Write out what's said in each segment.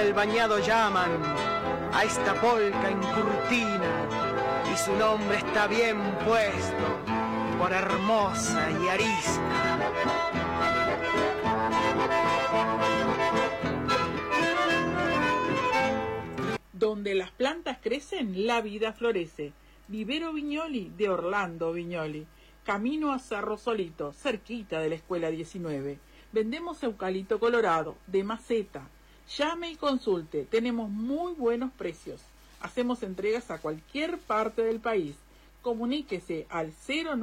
El bañado llaman a esta polca en Curtina y su nombre está bien puesto por hermosa y arisca. Donde las plantas crecen, la vida florece. Vivero Viñoli de Orlando Viñoli. Camino a Cerro Solito, cerquita de la Escuela 19. Vendemos eucalipto colorado, de maceta. Llame y consulte, tenemos muy buenos precios. Hacemos entregas a cualquier parte del país. Comuníquese al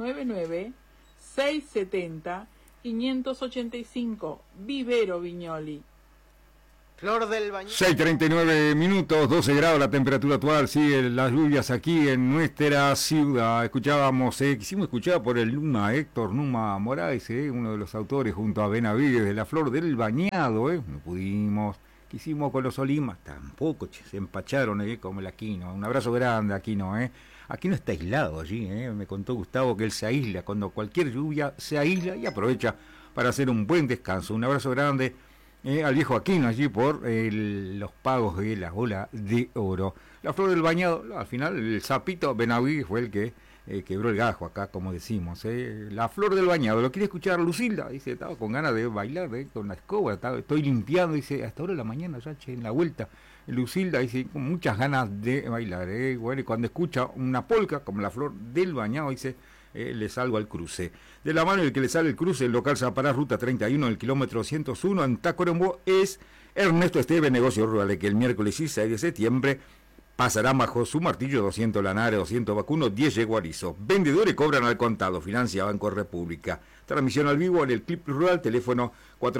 099-670-585. Vivero Viñoli. Flor del Bañado. 6:39 minutos, 12 grados la temperatura actual, siguen las lluvias aquí en nuestra ciudad. Quisimos escuchar por el Héctor Numa Moraes, uno de los autores junto a Benavides de La Flor del Bañado, no pudimos. Quisimos con los Olimas, tampoco, se empacharon como el Aquino. Un abrazo grande, Aquino, Aquino está aislado allí, me contó Gustavo que él se aísla, cuando cualquier lluvia se aísla y aprovecha para hacer un buen descanso. Un abrazo grande al viejo Aquino allí por los pagos de la Ola de Oro. La Flor del Bañado, al final el sapito Benavides fue el que quebró el gajo acá, como decimos. La Flor del Bañado, ¿lo quiere escuchar Lucilda? Dice, estaba con ganas de bailar con la escoba, estoy limpiando, dice, hasta ahora de la mañana ya en la vuelta. Lucilda dice, con muchas ganas de bailar. Bueno, y cuando escucha una polca como La Flor del Bañado, dice, le salgo al cruce. De la mano del que le sale el cruce, el local Zapará, ruta 31, el kilómetro 101, en Tacuarembó, es Ernesto Esteve, Negocio Rural, que el miércoles 16 de septiembre pasará bajo su martillo 200 lanares, 200 vacunos, 10 yeguarizos. Vendedores cobran al contado, financia Banco República. Transmisión al vivo en el Clip Rural, teléfono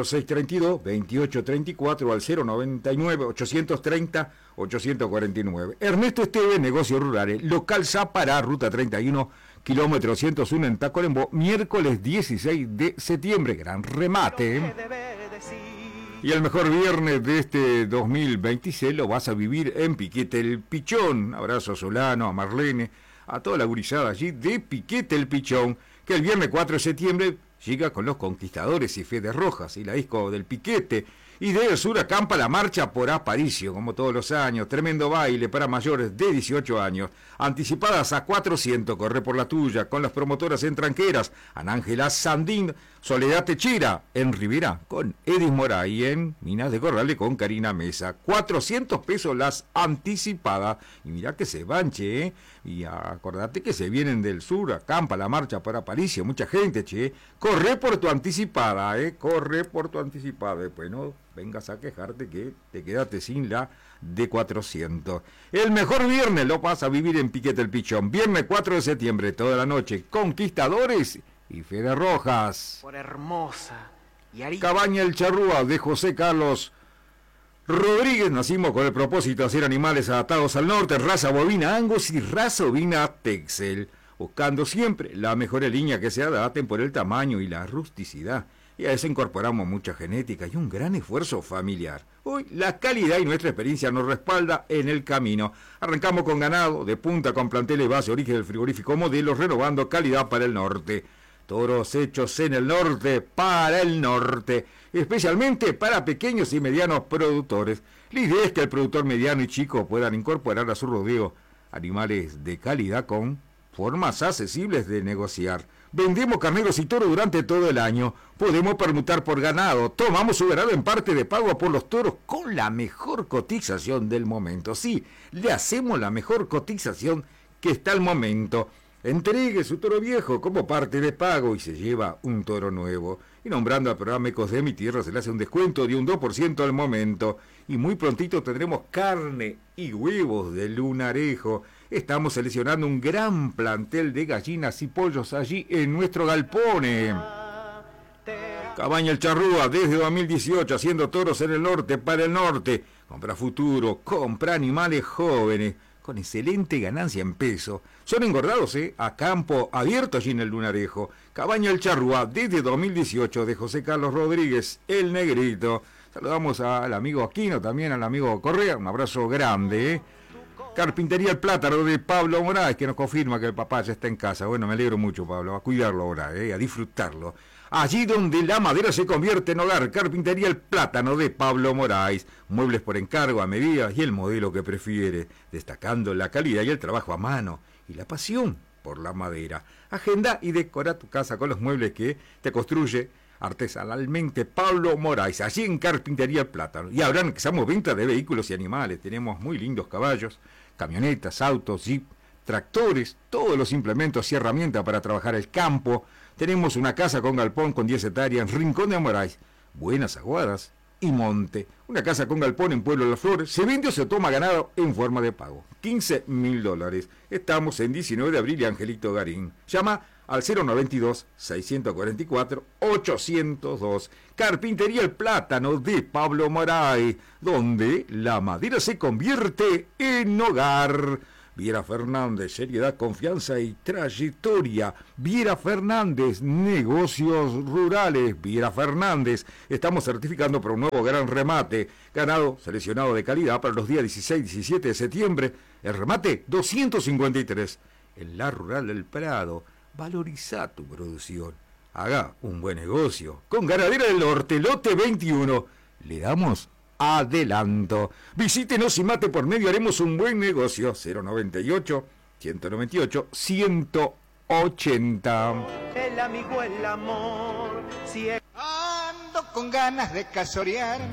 4632-2834 al 099-830-849. Ernesto Esteve, Negocios Rurales, local Zapará, ruta 31, kilómetro 101 en Tacuarembó, miércoles 16 de septiembre. Gran remate. Y el mejor viernes de este 2026 lo vas a vivir en Piquete El Pichón. Abrazo a Solano, a Marlene, a toda la gurizada allí de Piquete El Pichón, que el viernes 4 de septiembre llega con los Conquistadores y Fede Rojas y la disco del Piquete. Y del sur acampa la marcha por Aparicio, como todos los años. Tremendo baile para mayores de 18 años. Anticipadas a 400, corre por la tuya, con las promotoras en Tranqueras, Anángela Sandín, Soledad Techera, en Rivera, con Edis Mora, y en Minas de Corrales con Karina Mesa. 400 pesos las anticipadas. Y mirá que se van, che, Y acordate que se vienen del sur, acampa la marcha por Aparicio, mucha gente, che. Corre por tu anticipada, corre por tu anticipada. Después no vengas a quejarte que te quedaste sin la de 400. El mejor viernes lo vas a vivir en Piquete El Pichón. Viernes 4 de septiembre, toda la noche, Conquistadores y Fede Rojas. Por hermosa y Cabaña El Charrúa de José Carlos Rodríguez. Nacimos con el propósito de hacer animales adaptados al norte, raza bovina Angus y raza ovina Texel, buscando siempre la mejor línea que se adapten por el tamaño y la rusticidad. Y a eso incorporamos mucha genética y un gran esfuerzo familiar. Hoy la calidad y nuestra experiencia nos respalda en el camino. Arrancamos con ganado de punta, con planteles base, origen del frigorífico Modelo, renovando calidad para el norte. Toros hechos en el norte, para el norte, especialmente para pequeños y medianos productores. La idea es que el productor mediano y chico puedan incorporar a su rodeo animales de calidad con formas accesibles de negociar. Vendemos carneros y toros durante todo el año. Podemos permutar por ganado. Tomamos su ganado en parte de pago por los toros con la mejor cotización del momento. Sí, le hacemos la mejor cotización que está al momento. Entregue su toro viejo como parte de pago y se lleva un toro nuevo. Y nombrando al programa Ecos de mi Tierra se le hace un descuento de un 2% al momento. Y muy prontito tendremos carne y huevos de Lunarejo. Estamos seleccionando un gran plantel de gallinas y pollos allí en nuestro galpone. Cabaña El Charrúa, desde 2018, haciendo toros en el norte, para el norte. Compra futuro, compra animales jóvenes, con excelente ganancia en peso. Son engordados, a campo abierto allí en el Lunarejo. Cabaña El Charrúa, desde 2018, de José Carlos Rodríguez, el Negrito. Saludamos al amigo Aquino, también al amigo Correa, un abrazo grande, Carpintería El Plátano de Pablo Morales, que nos confirma que el papá ya está en casa. Bueno, me alegro mucho, Pablo, a cuidarlo ahora, a disfrutarlo. allí donde la madera se convierte en hogar. Carpintería El Plátano de Pablo Moraes. Muebles por encargo, a medida y el modelo que prefiere, destacando la calidad y el trabajo a mano y la pasión por la madera. Agenda y decora tu casa con los muebles que te construye artesanalmente Pablo Moraes, allí en Carpintería El Plátano. Y ahora empezamos venta de vehículos y animales. Tenemos muy lindos caballos, camionetas, autos, jeep, tractores, todos los implementos y herramientas para trabajar el campo. Tenemos una casa con galpón con 10 hectáreas en Rincón de Moraes, Buenas Aguadas y Monte. Una casa con galpón en Pueblo de las Flores. Se vende o se toma ganado en forma de pago. $15.000. Estamos en 19 de abril y Angelito Garín. Llama al 092-644-802. Carpintería El Plátano de Pablo Moraes, donde la madera se convierte en hogar. Viera Fernández, seriedad, confianza y trayectoria. Viera Fernández, negocios rurales. Viera Fernández, estamos certificando para un nuevo gran remate. Ganado seleccionado de calidad para los días 16 y 17 de septiembre. El remate, 253. En la Rural del Prado, valoriza tu producción. Haga un buen negocio. Con Ganadera del Norte, lote 21. Le damos adelanto. Visítenos y mate por medio, haremos un buen negocio. 098-198-180. El amigo, el amor, si ando con ganas de casorear.